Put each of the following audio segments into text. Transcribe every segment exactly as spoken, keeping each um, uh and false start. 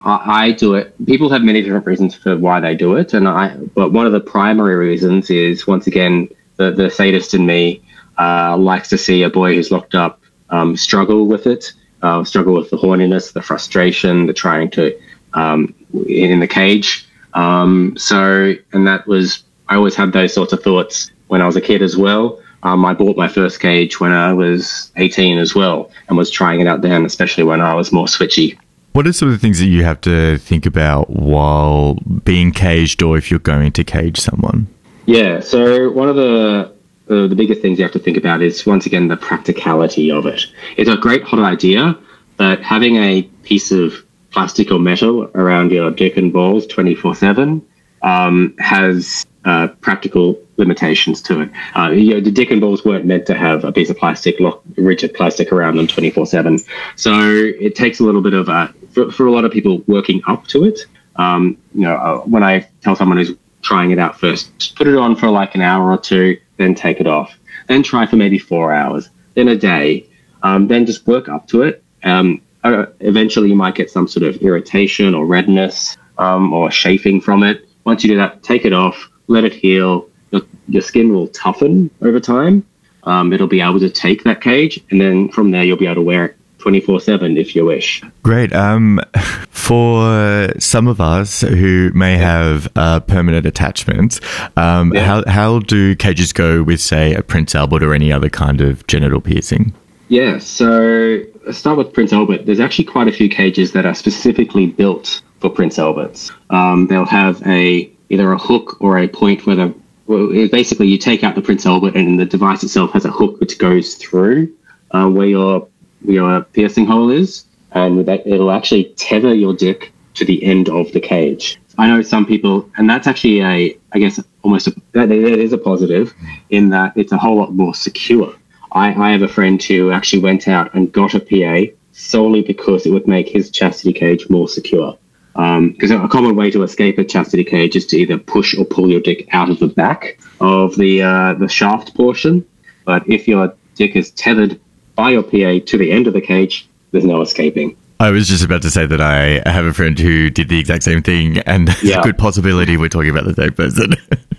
I, I do it. People have many different reasons for why they do it, and I. But one of the primary reasons is, once again, the the sadist in me uh, likes to see a boy who's locked up um, struggle with it, uh, struggle with the horniness, the frustration, the trying to um, in the cage. Um, so, and that was I always had those sorts of thoughts when I was a kid as well. Um, I bought my first cage when I was eighteen as well, and was trying it out then, especially when I was more switchy. What are some of the things that you have to think about while being caged, or if you're going to cage someone? Yeah, so one of the uh, the biggest things you have to think about is, once again, the practicality of it. It's a great hot idea, but having a piece of plastic or metal around your dick and balls twenty-four seven um, has uh, practical limitations to it. Uh, you know, the dick and balls weren't meant to have a piece of plastic, lock, rigid plastic around them twenty-four seven. So it takes a little bit of a, for, for a lot of people working up to it. Um, you know, uh, when I tell someone who's trying it out first, just put it on for like an hour or two, then take it off. Then try for maybe four hours, then a day, um, then just work up to it. Um, uh, eventually you might get some sort of irritation or redness um, or chafing from it. Once you do that, take it off, let it heal. Your, your skin will toughen over time. Um, it'll be able to take that cage, and then from there you'll be able to wear it twenty-four seven if you wish. Great. Um, for some of us who may have uh, permanent attachments, um, yeah. how how do cages go with, say, a Prince Albert or any other kind of genital piercing? Yeah, so let's start with Prince Albert. There's actually quite a few cages that are specifically built for Prince Alberts. Um, they'll have a either a hook or a point where the well, basically you take out the Prince Albert, and the device itself has a hook which goes through uh, where your your piercing hole is, and that it'll actually tether your dick to the end of the cage. I know some people, and that's actually a, I guess, almost a, that, that is a positive in that it's a whole lot more secure. I, I have a friend who actually went out and got a P A solely because it would make his chastity cage more secure. Because um, a common way to escape a chastity cage is to either push or pull your dick out of the back of the uh, the shaft portion. But if your dick is tethered by your P A to the end of the cage, there's no escaping. I was just about to say that I have a friend who did the exact same thing, and there's yeah. a good possibility we're talking about the same person.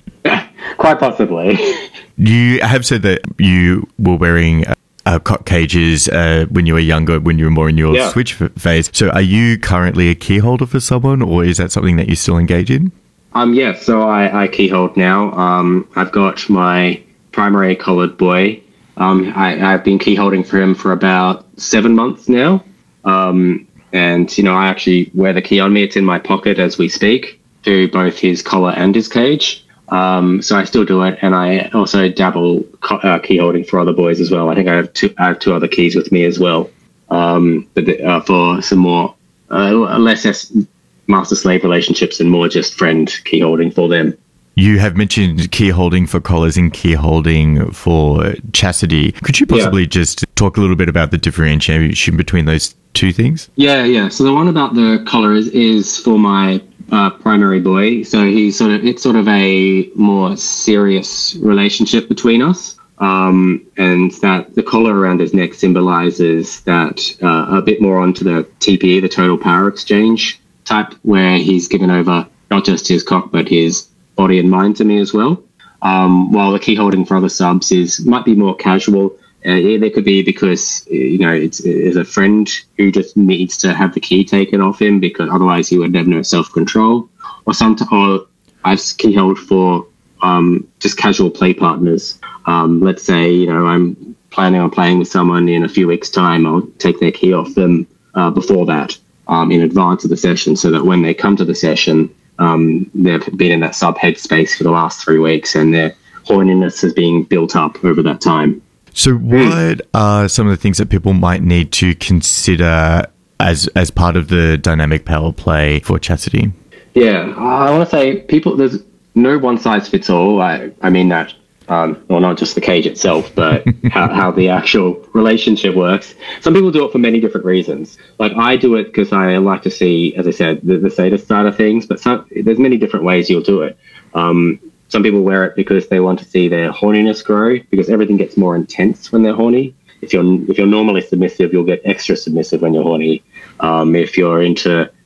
Quite possibly. You have said that you were wearing uh, cock cages uh, when you were younger, when you were more in your yeah. switch phase. So are you currently a key holder for someone, or is that something that you still engage in? Um, yeah, so I, I key hold now. Um, I've got my primary collared boy. Um, I, I've been key holding for him for about seven months now. Um, and, you know, I actually wear the key on me. It's in my pocket as we speak, to both his collar and his cage. Um, so I still do it, and I also dabble co- uh, key holding for other boys as well. I think I have two, I have two other keys with me as well, um, but the, uh, for some more uh, less as master-slave relationships and more just friend key holding for them. You have mentioned key holding for collars and key holding for chastity. Could you possibly yeah. just talk a little bit about the differentiation between those two things? Yeah, yeah. So the one about the collar is, is for my uh, primary boy. So he's sort of it's sort of a more serious relationship between us, um, and that the collar around his neck symbolizes that uh, a bit more onto the T P E, the total power exchange type, where he's given over not just his cock but his body and mind to me as well. Um, while the key holding for other subs is might be more casual. Uh, yeah, there could be because, you know, it's, it's a friend who just needs to have the key taken off him because otherwise he would have no self-control. Or some, or I've key held for um, just casual play partners. Um, let's say, you know, I'm planning on playing with someone in a few weeks' time. I'll take their key off them uh, before that, um, in advance of the session, so that when they come to the session, um, they've been in that sub headspace for the last three weeks and their horniness is being built up over that time. So what are some of the things that people might need to consider as as part of the dynamic power play for chastity? Yeah, I want to say people, there's no one size fits all. I, I mean that, um, well, not just the cage itself, but how, how the actual relationship works. Some people do it for many different reasons. Like I do it because I like to see, as I said, the, the sadist side of things, but some, there's many different ways you'll do it. Um, Some people wear it because they want to see their horniness grow, because everything gets more intense when they're horny. If you're if you're normally submissive, you'll get extra submissive when you're horny. Um, if you're into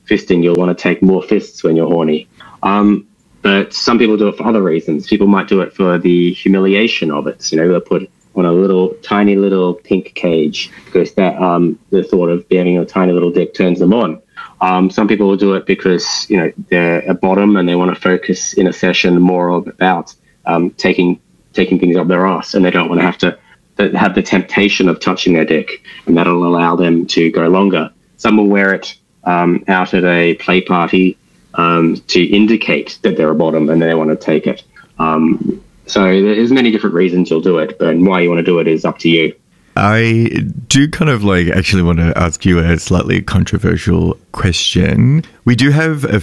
fisting, you'll want to take more fists when you're horny. Um, but some people do it for other reasons. People might do it for the humiliation of it. You know, they'll put on a little, tiny little pink cage because that um, the thought of having a tiny little dick turns them on. Um, some people will do it because, you know, they're a bottom and they want to focus in a session more about um, taking taking things up their ass, and they don't want to have to have the temptation of touching their dick, and that'll allow them to go longer. Some will wear it um, out at a play party um, to indicate that they're a bottom and they want to take it. Um, so there's many different reasons you'll do it, but why you want to do it is up to you. I do kind of like actually want to ask you a slightly controversial question. We do have a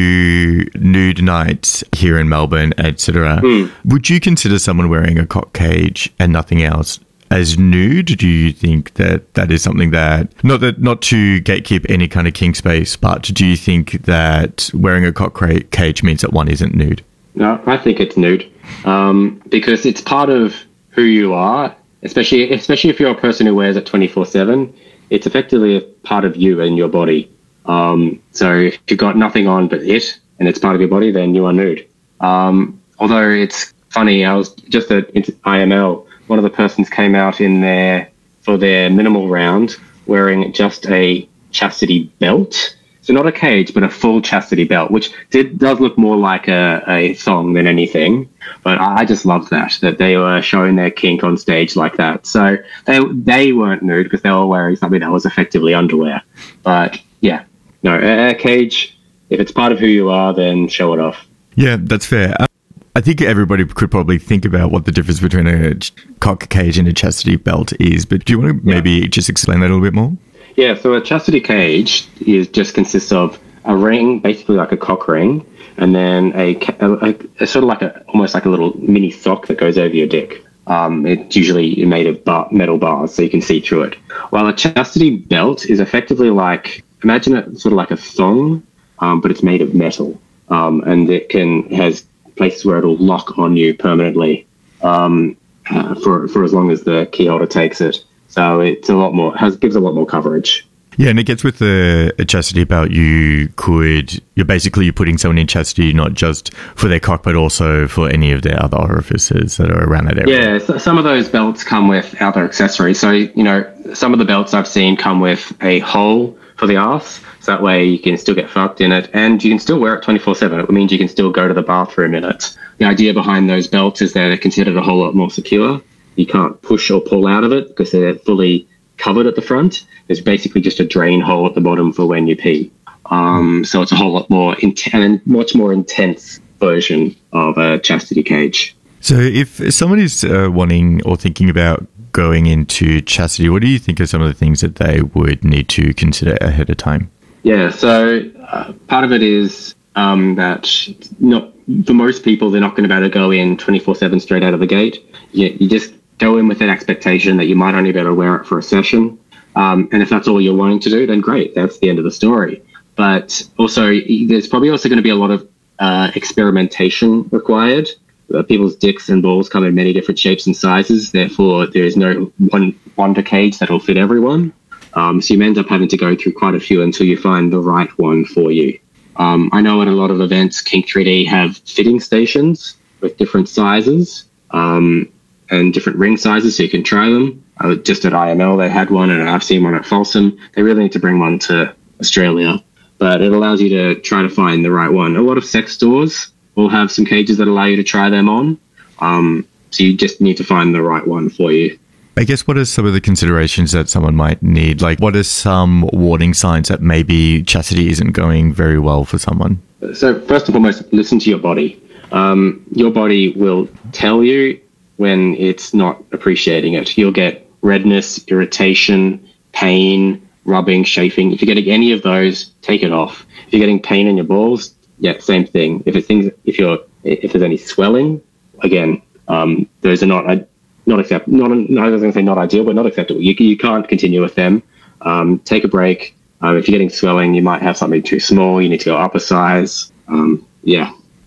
few nude nights here in Melbourne, et cetera. Mm. Would you consider someone wearing a cock cage and nothing else as nude? Do you think that that is something that, not that not to gatekeep any kind of kink space, but do you think that wearing a cock cage means that one isn't nude? No, I think it's nude um, because it's part of who you are. Especially, especially if you're a person who wears it twenty-four seven, it's effectively a part of you and your body. Um, so if you've got nothing on but it, and it's part of your body, then you are nude. Um, although it's funny, I was just at I M L. One of the persons came out in there for their minimal round wearing just a chastity belt. So not a cage, but a full chastity belt, which did, does look more like a, a thong than anything. But I just loved that, that they were showing their kink on stage like that. So they they weren't nude because they were wearing something that was effectively underwear. But yeah, no, a, a cage, if it's part of who you are, then show it off. Yeah, that's fair. Um, I think everybody could probably think about what the difference between a cock cage and a chastity belt is. But do you want to maybe yeah. just explain that a little bit more? Yeah, so a chastity cage is just consists of a ring, basically like a cock ring, and then a, a, a sort of like a almost like a little mini sock that goes over your dick. Um, it's usually made of bar, metal bars, so you can see through it. While a chastity belt is effectively like, imagine it sort of like a thong, um, but it's made of metal, um, and it can has places where it'll lock on you permanently um, uh, for for as long as the key holder takes it. So it's a lot more, has, gives a lot more coverage. Yeah, and it gets with the a chastity belt, you could, you're basically you're putting someone in chastity not just for their cock, but also for any of their other orifices that are around that area. Yeah, so some of those belts come with other accessories. So, you know, some of the belts I've seen come with a hole for the arse, so that way you can still get fucked in it, and you can still wear it twenty-four seven. It means you can still go to the bathroom in it. The idea behind those belts is that they're considered a whole lot more secure. You can't push or pull out of it because they're fully covered at the front. There's basically just a drain hole at the bottom for when you pee. Um, so it's a whole lot more intense and much more intense version of a chastity cage. So if someone is uh, wanting or thinking about going into chastity, what do you think are some of the things that they would need to consider ahead of time? Yeah, so uh, part of it is um, that not for most people, they're not going to be able to go in twenty-four seven straight out of the gate. You, you just go in with an expectation that you might only be able to wear it for a session. Um, and if that's all you're wanting to do, then great. That's the end of the story. But also, there's probably also going to be a lot of uh, experimentation required. Uh, people's dicks and balls come in many different shapes and sizes. Therefore, there is no one wonder cage that will fit everyone. Um, so you end up having to go through quite a few until you find the right one for you. Um, I know at a lot of events, Kink three D have fitting stations with different sizes. Um, and different ring sizes, so you can try them. I was just at I M L, they had one, and I've seen one at Folsom. They really need to bring one to Australia, but it allows you to try to find the right one. A lot of sex stores will have some cages that allow you to try them on, um, so you just need to find the right one for you. I guess what are some of the considerations that someone might need? Like, what are some warning signs that maybe chastity isn't going very well for someone? So first and foremost, listen to your body. Um, your body will tell you when it's not appreciating it. You'll get redness, irritation, pain, rubbing, chafing. If you're getting any of those, take it off. If you're getting pain in your balls, yeah, same thing. If it's things, if you're, if there's any swelling, again, um, those are not not accept, not. I was going to say not ideal, but not acceptable. You you can't continue with them. Um, take a break. Um, if you're getting swelling, you might have something too small. You need to go up a size. Um, yeah.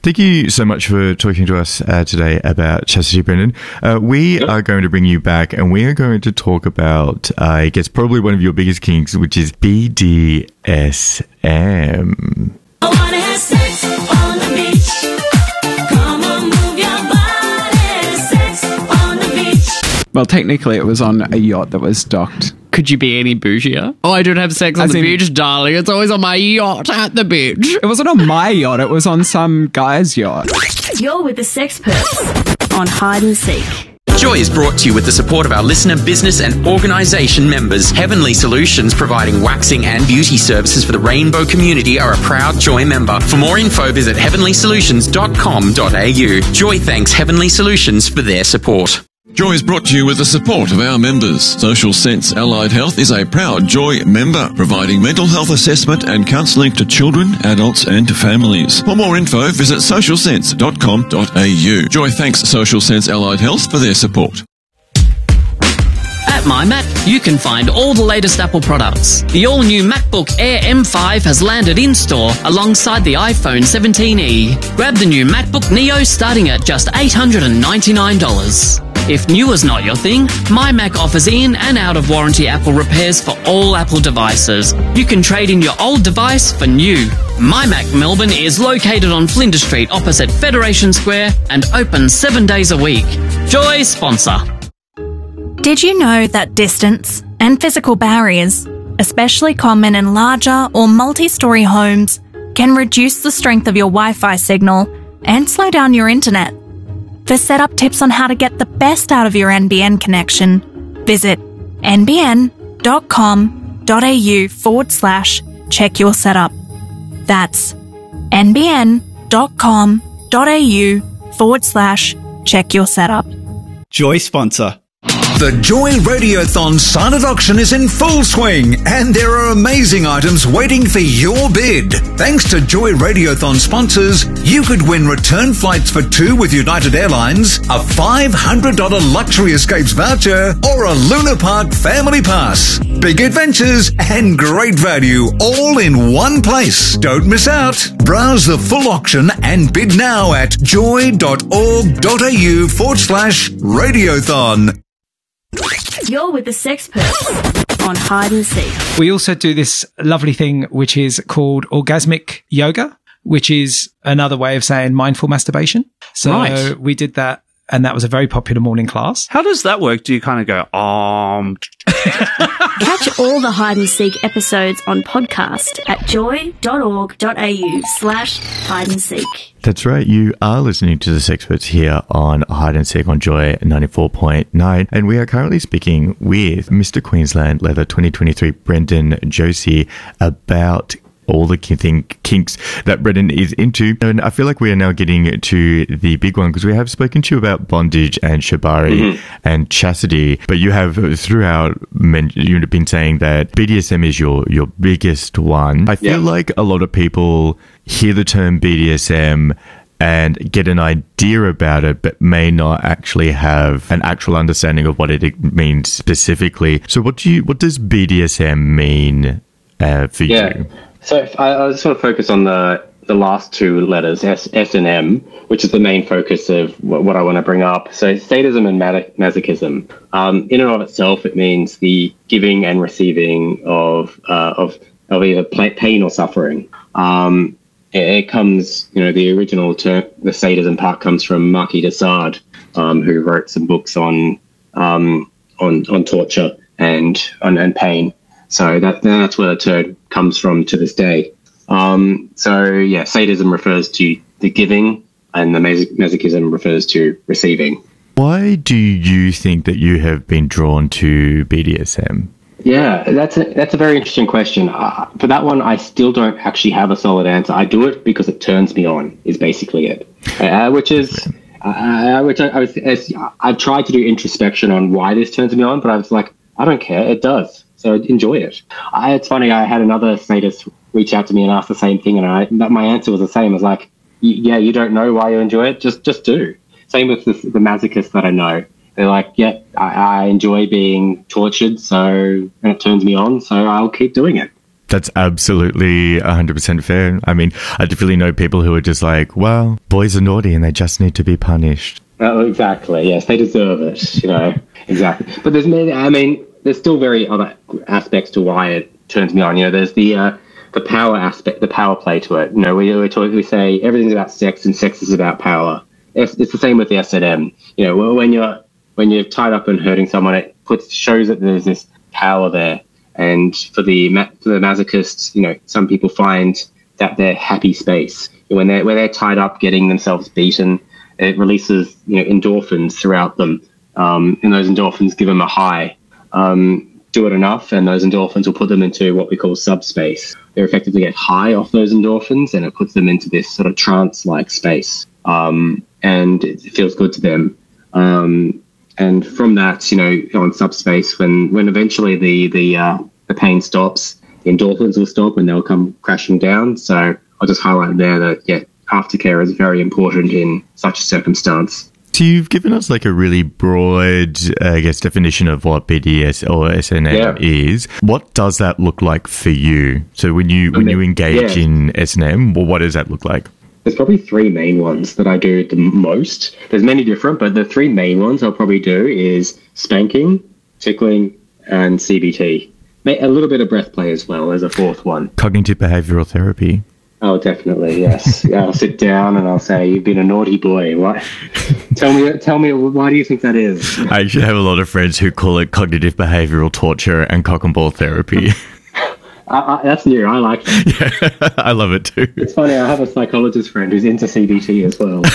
Thank you so much for talking to us uh, today about chastity, Brendan. Uh, we yep. are going to bring you back, and we are going to talk about, uh, I guess, probably one of your biggest kinks, which is B D S M. I wanna have sex on the beach. Come on, move your body. Sex on the beach. Well, technically, it was on a yacht that was docked. Could you be any bougier? Oh, I don't have sex on As the in- beach, darling. It's always on my yacht at the beach. It wasn't on my yacht. It was on some guy's yacht. You're with the Sexperts on Hide and Seek. Joy is brought to you with the support of our listener, business and organisation members. Heavenly Solutions, providing waxing and beauty services for the Rainbow community, are a proud Joy member. For more info, visit heavenly solutions dot com dot a u. Joy thanks Heavenly Solutions for their support. Joy is brought to you with the support of our members. Social Sense Allied Health is a proud Joy member, providing mental health assessment and counselling to children, adults and families. For more info, visit social sense dot com dot a u. Joy thanks Social Sense Allied Health for their support. At MyMac, you can find all the latest Apple products. The all-new MacBook Air M five has landed in-store alongside the iPhone seventeen e. Grab the new MacBook Neo starting at just eight hundred ninety-nine dollars. If new is not your thing, MyMac offers in and out of warranty Apple repairs for all Apple devices. You can trade in your old device for new. MyMac Melbourne is located on Flinders Street opposite Federation Square and open seven days a week. Joy sponsor. Did you know that distance and physical barriers, especially common in larger or multi-storey homes, can reduce the strength of your Wi-Fi signal and slow down your internet? For setup tips on how to get the best out of your N B N connection, visit n b n dot com dot a u forward slash check your setup. That's n b n dot com dot a u forward slash check your setup. Joy sponsor. The Joy Radiothon silent auction is in full swing, and there are amazing items waiting for your bid. Thanks to Joy Radiothon sponsors, you could win return flights for two with United Airlines, a five hundred dollars luxury escapes voucher, or a Luna Park family pass. Big adventures and great value all in one place. Don't miss out. Browse the full auction and bid now at joy dot org dot a u forward slash radiothon. You're with the Sexperts on Hide and Seek. We also do this lovely thing which is called orgasmic yoga, which is another way of saying mindful masturbation. So Right. we did that, and that was a very popular morning class. How does that work? Do you kind of go, um... Catch all the Hide and Seek episodes on podcast at joy dot org dot a u slash hide and seek. That's right. You are listening to the Sexperts here on Hide and Seek on Joy ninety-four point nine. And we are currently speaking with Mister Queensland Leather twenty twenty-three, Brendan Josie, about all the kink- kinks that Brendan is into. And I feel like we are now getting to the big one, because we have spoken to you about bondage and shibari mm-hmm. and chastity, but you have throughout men- you've been saying that B D S M is your, your biggest one. I feel Yeah. like a lot of people hear the term B D S M and get an idea about it, but may not actually have an actual understanding of what it means specifically. So what do you, what does B D S M mean uh, for Yeah. you? So if I, I just want to focus on the, the last two letters, S, S and M, which is the main focus of what, what I want to bring up. So sadism and masochism. Um, in and of itself, it means the giving and receiving of uh, of of either pain or suffering. Um, it, it comes, you know, the original term, the sadism part comes from Marquis de Sade, um, who wrote some books on um, on on torture and and, and pain. So that that's where the term comes from to this day. Um, so, yeah, sadism refers to the giving and the mas- masochism refers to receiving. Why do you think that you have been drawn to B D S M? Yeah, that's a, that's a very interesting question. Uh, for that one, I still don't actually have a solid answer. I do it because it turns me on, is basically it. Uh, which is, uh, which I, I was, as, I've tried to do introspection on why this turns me on, but I was like, I don't care, it does. So enjoy it. I, it's funny, I had another sadist reach out to me and ask the same thing, and I, my answer was the same. I was like, yeah, you don't know why you enjoy it? Just just do. Same with the, the masochists that I know. They're like, yeah, I, I enjoy being tortured, so and it turns me on, so I'll keep doing it. That's absolutely one hundred percent fair. I mean, I definitely know people who are just like, well, boys are naughty and they just need to be punished. Oh, exactly. Yes, they deserve it, you know. Exactly. But there's many, I mean, there's still very other aspects to why it turns me on. You know, there's the uh, the power aspect, the power play to it. You know, we, we, talk, we say everything's about sex and sex is about power. It's, it's the same with the S and M. You know, when you're, when you're tied up and hurting someone, it puts shows that there's this power there. And for the for the masochists, you know, some people find that they're happy space when they're when they're tied up, getting themselves beaten. It releases, you know, endorphins throughout them, um, and those endorphins give them a high. Um, do it enough, and those endorphins will put them into what we call subspace. They effectively get high off those endorphins, and it puts them into this sort of trance-like space, um, and it feels good to them. Um, And from that, you know, on subspace, when, when eventually the the uh, the pain stops, the endorphins will stop and they'll come crashing down. So I'll just highlight there that, yeah, aftercare is very important in such a circumstance. So you've given us like a really broad, uh, I guess, definition of what B D S or S N M Yeah. is. What does that look like for you? So when you when you engage yeah. in S N M, well, what does that look like? There's probably three main ones that I do the most. There's many different, but the three main ones I'll probably do is spanking, tickling, and C B T. A little bit of breath play as well as a fourth one. Cognitive behavioral therapy. Oh, definitely, yes. I'll sit down and I'll say, "You've been a naughty boy. What? tell me, tell me, why do you think that is?" I actually have a lot of friends who call it cognitive behavioral torture and cock and ball therapy. I, I, that's new. I like it. Yeah, I love it too. It's funny. I have a psychologist friend who's into C B T as well.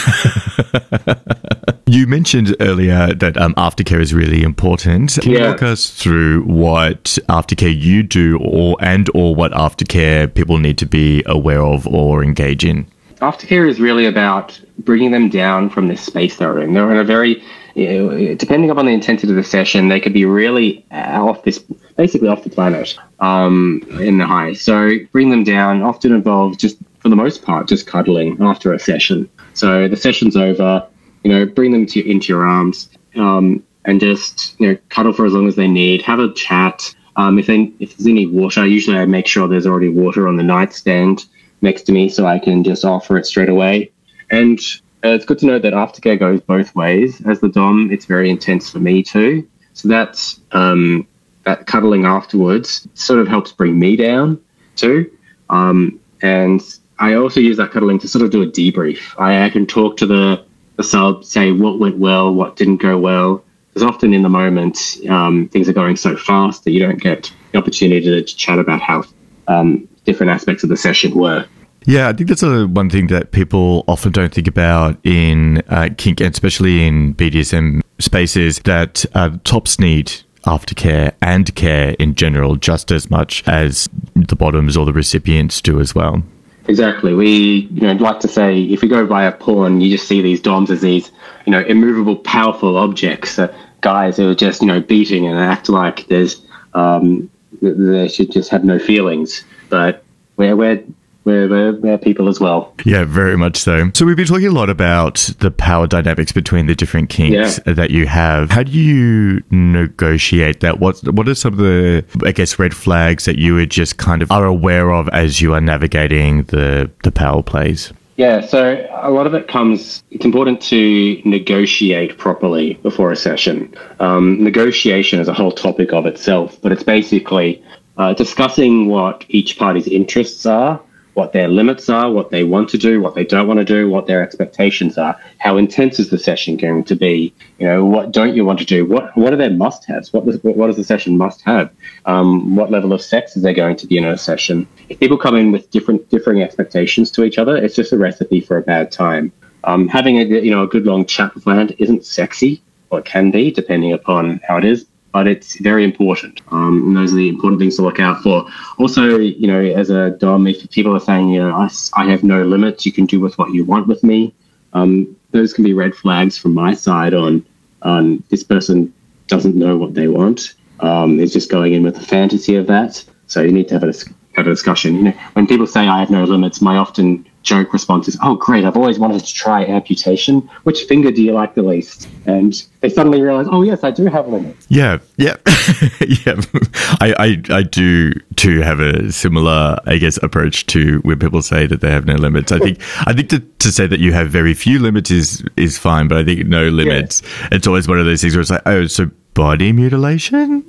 You mentioned earlier that um, aftercare is really important. Can you Yeah. walk us through what aftercare you do, or and or what aftercare people need to be aware of or engage in? Aftercare is really about bringing them down from this space they're in. They're in a very, you know, depending upon the intensity of the session, they could be really off this, basically off the planet um, in the high. So bring them down often involves just, for the most part, just cuddling after a session. So the session's over, you know, bring them to into your arms um, and just, you know, cuddle for as long as they need. Have a chat. Um, if they, if there's any water, usually I make sure there's already water on the nightstand next to me so I can just offer it straight away. And uh, it's good to know that aftercare goes both ways. As the Dom, it's very intense for me too. So that's um, that cuddling afterwards sort of helps bring me down too. Um, and I also use that cuddling to sort of do a debrief. I, I can talk to the, the sub, say what went well, what didn't go well. Because often in the moment, um, things are going so fast that you don't get the opportunity to, to chat about how um, different aspects of the session were. Yeah, I think that's a, one thing that people often don't think about in uh, kink, and especially in B D S M spaces, that uh, tops need aftercare and care in general just as much as the bottoms or the recipients do as well. Exactly. We, you know, like to say, if we go by a porn, you just see these doms as these, you know, immovable, powerful objects. Uh, guys who are just, you know, beating and act like there's, um, they should just have no feelings. But we're we're we're, we're, we're people as well. Yeah, very much so. So we've been talking a lot about the power dynamics between the different kinks Yeah. that you have. How do you negotiate that? What what are some of the, I guess, red flags that you would just kind of are aware of as you are navigating the the power plays? Yeah, so a lot of it comes, it's important to negotiate properly before a session. Um, negotiation is a whole topic of itself, but it's basically uh, discussing what each party's interests are, what their limits are, what they want to do, what they don't want to do, what their expectations are, how intense is the session going to be, you know, what don't you want to do, what what are their must-haves, what, what, what does the session must have, um, what level of sex is there going to be in a session. If people come in with different differing expectations to each other, it's just a recipe for a bad time. Um, having a, you know, a good long chat beforehand isn't sexy, or it can be, depending upon how it is, but it's very important. Um, and those are the important things to look out for. Also, you know, as a Dom, if people are saying, you know, I, I have no limits, you can do with what you want with me, um, those can be red flags from my side on, on this person doesn't know what they want. Um, is just going in with the fantasy of that. So you need to have a have a discussion. You know, when people say I have no limits, my often joke response is, "Oh, great! I've always wanted to try amputation. Which finger do you like the least?" And they suddenly realize, "Oh, yes, I do have limits." Yeah, yeah, yeah. I, I, I do too have a similar, I guess, approach to when people say that they have no limits. I think, I think to, to say that you have very few limits is is fine, but I think no limits. Yes. It's always one of those things where it's like, oh, so body mutilation.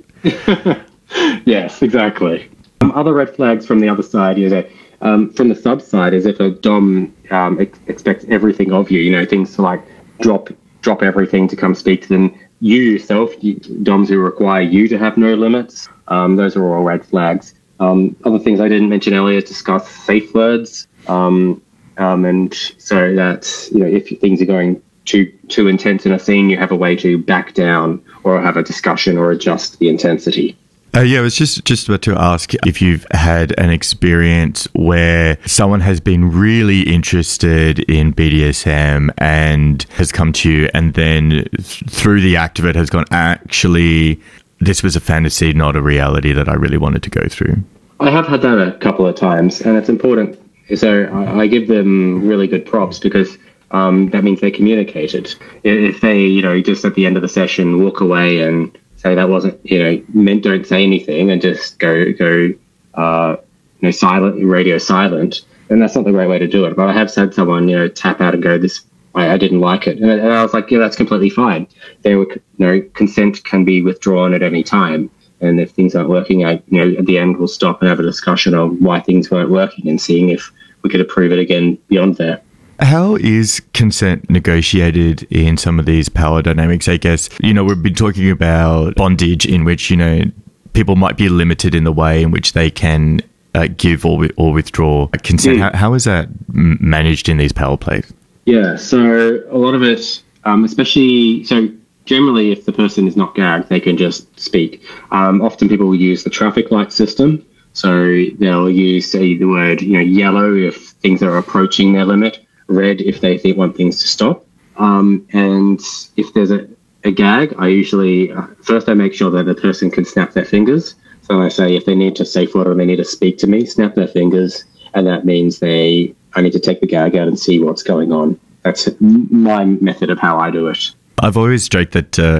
Yes, exactly. Um, other red flags from the other side is that. Um, from the sub side is if a dom um, ex- expects everything of you, you know, things to like drop drop everything to come speak to them. You yourself, you, doms who require you to have no limits, um, those are all red flags. Um, other things I didn't mention earlier, discuss safe words, um, um, and so that, you know, if things are going too too intense in a scene, you have a way to back down or have a discussion or adjust the intensity. Uh, yeah, I was just, just about to ask if you've had an experience where someone has been really interested in B D S M and has come to you and then th- through the act of it has gone, actually, this was a fantasy, not a reality that I really wanted to go through. I have had that a couple of times, and it's important. So I, I give them really good props because um, that means they communicated. If they, you know, just at the end of the session walk away and say that wasn't, you know, meant, don't say anything and just go, go, uh, you know, silent, radio silent, then that's not the right way to do it. But I have had someone, you know, tap out and go, this, I, I didn't like it. And, and I was like, yeah, that's completely fine. They were, you know, consent can be withdrawn at any time. And if things aren't working, I, you know, at the end, we'll stop and have a discussion on why things weren't working and seeing if we could approve it again beyond that. How is consent negotiated in some of these power dynamics? I guess, you know, we've been talking about bondage in which, you know, people might be limited in the way in which they can uh, give or, or withdraw consent. Mm. How, how is that managed in these power plays? Yeah, so a lot of it, um, especially, so generally if the person is not gagged, they can just speak. Um, often people will use the traffic light system. So they'll use, say, the word, you know, yellow if things are approaching their limit, red if they think want things to stop. Um, and if there's a, a gag, I usually, uh, first I make sure that the person can snap their fingers. So I say if they need to safe word or they need to speak to me, snap their fingers. And that means they, I need to take the gag out and see what's going on. That's my method of how I do it. I've always joked that uh,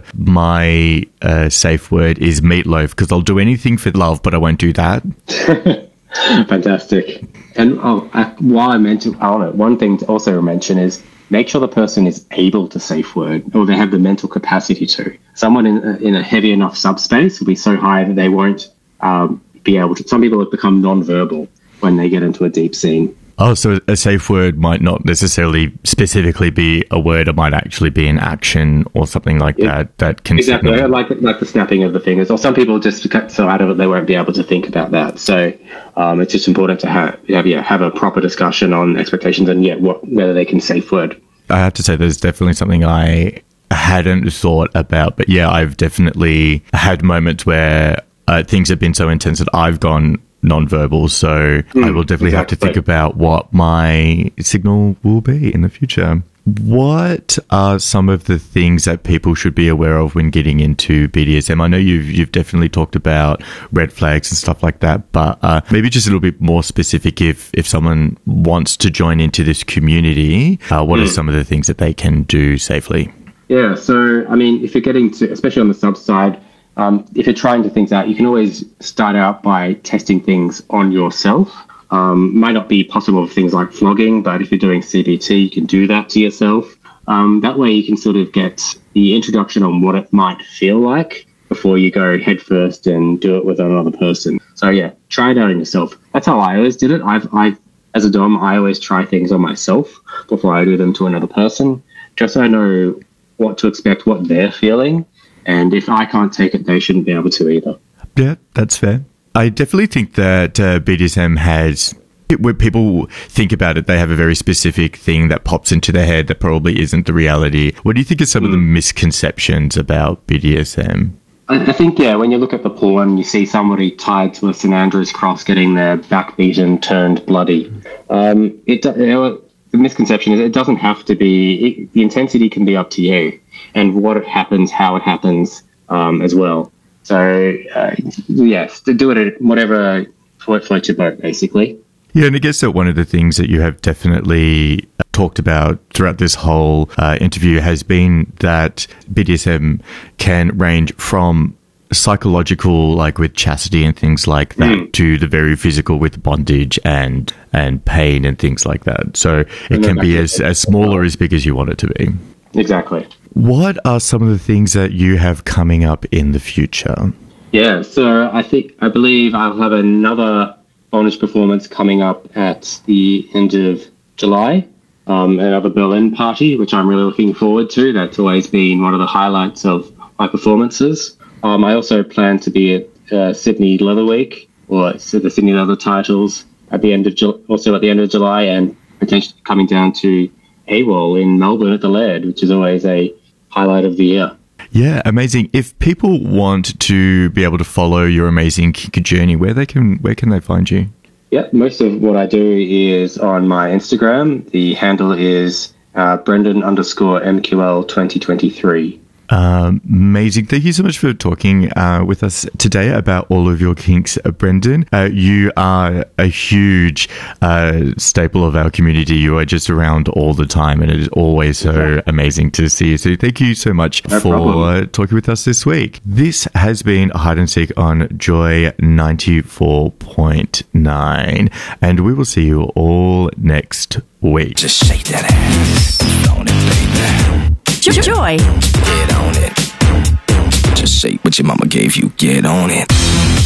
my uh, safe word is meatloaf because I'll do anything for love, but I won't do that. Fantastic. And oh, I, while I mentioned, I don't know, one thing to also mention is make sure the person is able to safe word or they have the mental capacity to. Someone in a, in a heavy enough subspace will be so high that they won't um, be able to. Some people have become non-verbal when they get into a deep scene. Oh, so a safe word might not necessarily specifically be a word. It might actually be an action or something like yeah. that. That can exactly signal. like like the snapping of the fingers. Or some people just get so out of it they won't be able to think about that. So um, it's just important to have have yeah have a proper discussion on expectations and yeah what whether they can safe word. I have to say, there's definitely something I hadn't thought about, but yeah, I've definitely had moments where uh, things have been so intense that I've gone non-verbal, so mm, I will definitely exactly. have to think about what my signal will be in the future. What are some of the things that people should be aware of when getting into B D S M? I know you've you've definitely talked about red flags and stuff like that, but uh, maybe just a little bit more specific. If if someone wants to join into this community, uh, what mm. are some of the things that they can do safely? Yeah, so I mean, if you're getting to, especially on the sub side, Um, if you're trying to things out, you can always start out by testing things on yourself. Um, might not be possible with things like flogging, but if you're doing C B T, you can do that to yourself. Um, that way you can sort of get the introduction on what it might feel like before you go head first and do it with another person. So yeah, try it out on yourself. That's how I always did it. I've, I, as a dom, I always try things on myself before I do them to another person, just so I know what to expect, what they're feeling. And if I can't take it, they shouldn't be able to either. Yeah, that's fair. I definitely think that uh, B D S M has, when people think about it, they have a very specific thing that pops into their head that probably isn't the reality. What do you think are some mm. of the misconceptions about B D S M? I, I think, yeah, when you look at the porn, you see somebody tied to a Saint Andrew's cross getting their back beaten, turned bloody. Um, it, you know, the misconception is it doesn't have to be, it, the intensity can be up to you. And what it happens, how it happens um, as well. So, uh, yes, to do it at whatever float, float your boat, basically. Yeah, and I guess that one of the things that you have definitely talked about throughout this whole uh, interview has been that B D S M can range from psychological, like with chastity and things like that, mm. to the very physical with bondage and and pain and things like that. So it can be as, as small or as big as you want it to be. Exactly. What are some of the things that you have coming up in the future? Yeah, so I think, I believe I'll have another bondage performance coming up at the end of July, um, another Berlin party, which I'm really looking forward to. That's always been one of the highlights of my performances. Um, I also plan to be at uh, Sydney Leather Week, or the Sydney Leather Titles, at the end of Ju- also at the end of July, and potentially coming down to A W O L in Melbourne at the Laird, which is always a highlight of the year. Yeah, amazing. If people want to be able to follow your amazing kink journey, where they can where can they find you? Yeah, most of what I do is on my Instagram. The handle is uh, Brendan underscore M Q L twenty twenty-three. Um, amazing. Thank you so much for talking uh, with us today about all of your kinks, uh, Brendan. Uh, you are a huge uh, staple of our community. You are just around all the time, and it is always so yeah. amazing to see you. So thank you so much no for uh, talking with us this week. This has been Hide and Seek on Joy ninety-four point nine, and we will see you all next week. Just shake that ass. Don't it, baby. Joy. Get on it. Just shake what your mama gave you. Get on it.